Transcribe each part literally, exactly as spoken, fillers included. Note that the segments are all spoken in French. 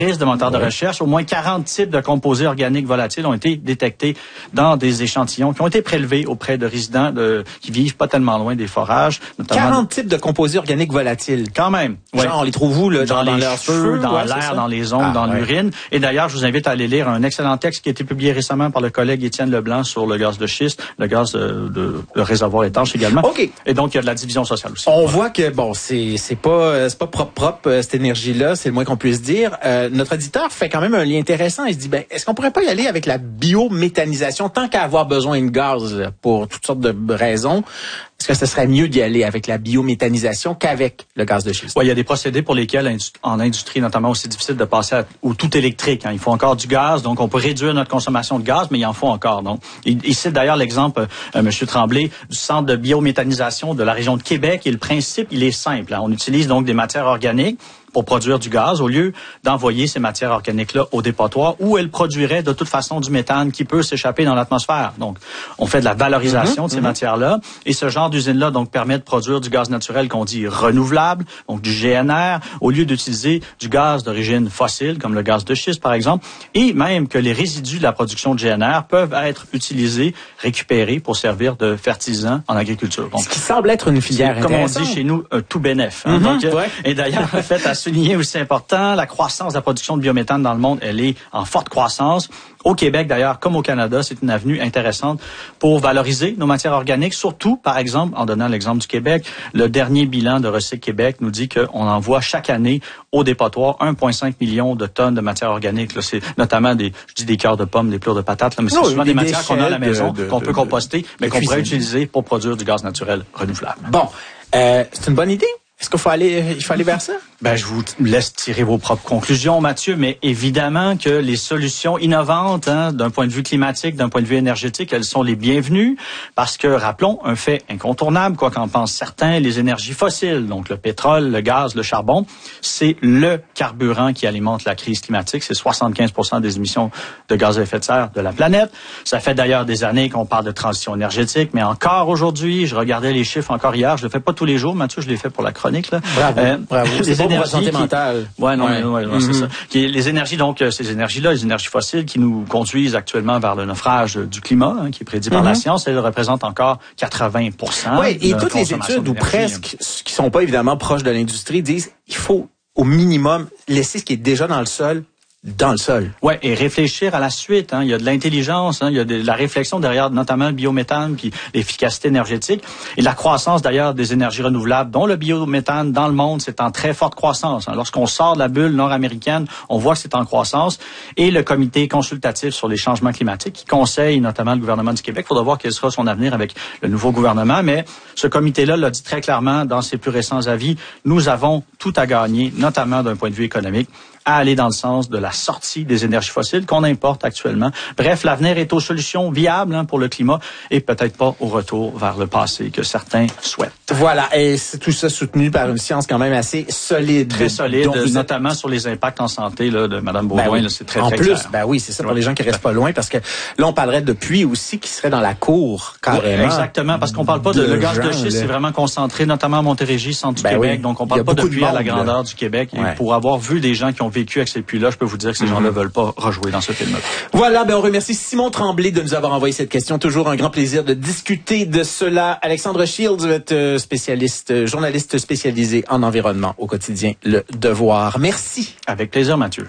de moteurs de recherche, au moins quarante types de composés organiques volatiles ont été détectés dans des échantillons qui ont été prélevés auprès de résidents de, qui vivent pas tellement loin des forages. Notamment quarante types de composés organiques volatiles. Quand même. Ouais. Genre, on les trouve où, là? Dans, dans les cheveux, dans ouais, l'air, dans les ongles, ah, dans ouais. l'urine. Et d'ailleurs, je vous invite à aller lire un excellent texte qui a été publié récemment par le collègue Étienne Leblanc sur le gaz de schiste, le gaz de, de, de réservoir étanche également. OK. Et donc, il y a de la division sociale aussi. On ouais. voit que, bon, c'est, c'est pas, c'est pas propre, propre, cette énergie-là, c'est le moins qu'on puisse dire. Euh, notre auditeur fait quand même un lien intéressant. Il se dit, ben, est-ce qu'on pourrait pas y aller avec la biométhanisation tant qu'à avoir besoin de gaz pour toutes sortes de raisons? Est-ce que ce serait mieux d'y aller avec la biométhanisation qu'avec le gaz de schiste? Oui, il y a des procédés pour lesquels, en industrie notamment, c'est difficile de passer à, au tout électrique. Hein. Il faut encore du gaz, donc on peut réduire notre consommation de gaz, mais il en faut encore. Donc, il, il cite d'ailleurs l'exemple, euh, M. Tremblay, du centre de biométhanisation de la région de Québec. Et le principe, il est simple. Hein. On utilise donc des matières organiques pour produire du gaz, au lieu d'envoyer ces matières organiques-là au dépotoir, où elles produiraient de toute façon du méthane qui peut s'échapper dans l'atmosphère. Donc, on fait de la valorisation mm-hmm, de ces mm-hmm. matières-là, et ce genre d'usine-là donc permet de produire du gaz naturel qu'on dit renouvelable, donc du G N R, au lieu d'utiliser du gaz d'origine fossile, comme le gaz de schiste par exemple, et même que les résidus de la production de G N R peuvent être utilisés, récupérés pour servir de fertilisant en agriculture. Donc, ce qui semble être une filière comme on dit chez nous, un tout bénef. Hein, mm-hmm, donc, ouais. Et d'ailleurs, en fait, à souligner aussi important, la croissance de la production de biométhane dans le monde, elle est en forte croissance. Au Québec, d'ailleurs, comme au Canada, c'est une avenue intéressante pour valoriser nos matières organiques, surtout, par exemple, en donnant l'exemple du Québec, le dernier bilan de Recyc Québec nous dit qu'on envoie chaque année au dépotoir un virgule cinq million de tonnes de matières organiques. Là, c'est notamment des, je dis des cœurs de pommes, des plures de patates, là, mais c'est non, souvent des, des matières qu'on a à la maison, de, de, qu'on peut composter, mais qu'on pourrait utiliser pour produire du gaz naturel renouvelable. Bon, euh, c'est une bonne idée. Est-ce qu'il faut aller, il faut aller vers ça? Ben, je vous laisse tirer vos propres conclusions, Mathieu, mais évidemment que les solutions innovantes, hein, d'un point de vue climatique, d'un point de vue énergétique, elles sont les bienvenues, parce que, rappelons, un fait incontournable, quoi qu'en pensent certains, les énergies fossiles, donc le pétrole, le gaz, le charbon, c'est le carburant qui alimente la crise climatique. C'est soixante-quinze pour cent des émissions de gaz à effet de serre de la planète. Ça fait d'ailleurs des années qu'on parle de transition énergétique, mais encore aujourd'hui, je regardais les chiffres encore hier, je le fais pas tous les jours, Mathieu, je l'ai fait pour la chronique, là. Bravo, euh, bravo. Les c'est pour la santé qui... mentale. Ouais, non, ouais. mais, ouais, ouais, mm-hmm. c'est ça. Qui, les énergies, donc, ces énergies-là, les énergies fossiles qui nous conduisent actuellement vers le naufrage du climat, hein, qui est prédit mm-hmm. par la science, elles représentent encore quatre-vingts pour cent. Oui, et toutes les études, ou presque, qui sont pas évidemment proches de l'industrie, disent qu'il faut au minimum laisser ce qui est déjà dans le sol dans le sol. Ouais, et réfléchir à la suite. Hein. Il y a de l'intelligence, hein. Il y a de la réflexion derrière, notamment le biométhane, puis l'efficacité énergétique, et la croissance d'ailleurs des énergies renouvelables, dont le biométhane dans le monde, c'est en très forte croissance. Hein. Lorsqu'on sort de la bulle nord-américaine, on voit que c'est en croissance. Et le comité consultatif sur les changements climatiques, qui conseille notamment le gouvernement du Québec, il faudra voir quel sera son avenir avec le nouveau gouvernement, mais ce comité-là l'a dit très clairement dans ses plus récents avis, nous avons tout à gagner, notamment d'un point de vue économique, à aller dans le sens de la sortie des énergies fossiles qu'on importe actuellement. Bref, l'avenir est aux solutions viables hein, pour le climat et peut-être pas au retour vers le passé que certains souhaitent. Voilà, et c'est tout ça soutenu par une science quand même assez solide. Très solide, donc, notamment êtes... sur les impacts en santé là, de Mme Baudouin. Ben oui. Là, c'est très, en très plus, clair. ben oui, c'est ça pour les gens qui restent pas loin, parce que là, on parlerait de puits aussi qui serait dans la cour, carrément. Ouais, exactement, parce qu'on parle pas de... de le gaz de schiste, c'est vraiment concentré, notamment à Montérégie, centre du ben Québec, oui. Donc on parle pas de puits à la grandeur là. Du Québec. Ouais. Et pour avoir vu des gens qui ont vécu avec ces puits-là, je peux vous dire que ces mm-hmm. gens-là veulent pas rejouer dans ce film-là. Voilà, ben on remercie Simon Tremblay de nous avoir envoyé cette question. Toujours un grand plaisir de discuter de cela. Alexandre Shields, vous êtes spécialiste, journaliste spécialisé en environnement au quotidien Le Devoir. Merci. Avec plaisir, Mathieu.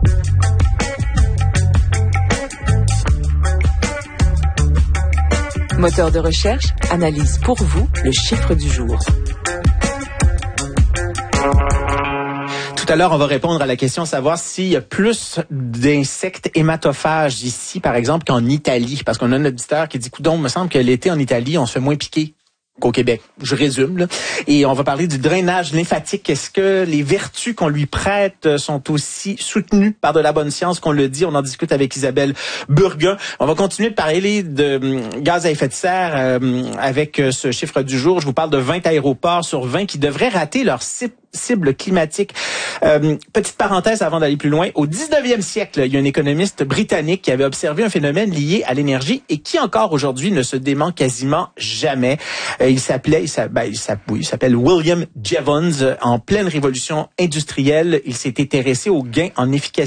Moteur de recherche analyse pour vous le chiffre du jour. Tout à l'heure, on va répondre à la question savoir s'il y a plus d'insectes hématophages ici, par exemple, qu'en Italie. Parce qu'on a un auditeur qui dit, coudonc, il me semble que l'été en Italie, on se fait moins piquer qu'au Québec. Je résume, là. Et on va parler du drainage lymphatique. Est-ce que les vertus qu'on lui prête sont aussi soutenues par de la bonne science qu'on le dit? On en discute avec Isabelle Burguin. On va continuer de parler de gaz à effet de serre euh, avec ce chiffre du jour. Je vous parle de vingt aéroports sur vingt qui devraient rater leur cycle cibles climatiques. Euh, petite parenthèse avant d'aller plus loin. Au dix-neuvième siècle, il y a un économiste britannique qui avait observé un phénomène lié à l'énergie et qui encore aujourd'hui ne se dément quasiment jamais. Euh, il s'appelait, il s'appelle, ben, il s'appelle, oui, il s'appelle William Jevons. En pleine révolution industrielle, il s'est intéressé aux gains en efficacité